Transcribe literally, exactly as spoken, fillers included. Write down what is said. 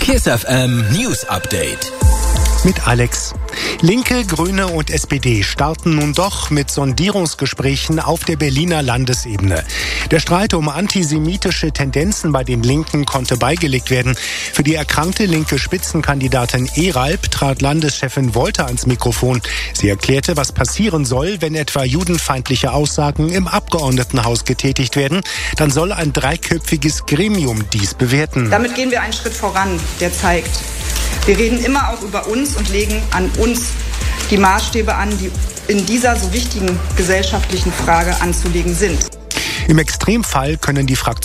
Kiss F M News Update. Mit Alex. Linke, Grüne und S P D starten nun doch mit Sondierungsgesprächen auf der Berliner Landesebene. Der Streit um antisemitische Tendenzen bei den Linken konnte beigelegt werden. Für die erkrankte linke Spitzenkandidatin Eralp trat Landeschefin Wolter ans Mikrofon. Sie erklärte, was passieren soll, wenn etwa judenfeindliche Aussagen im Abgeordnetenhaus getätigt werden. Dann soll ein dreiköpfiges Gremium dies bewerten. Damit gehen wir einen Schritt voran, der zeigt, wir reden immer auch über uns und legen an uns die Maßstäbe an, die in dieser so wichtigen gesellschaftlichen Frage anzulegen sind. Im Extremfall können die Fraktionen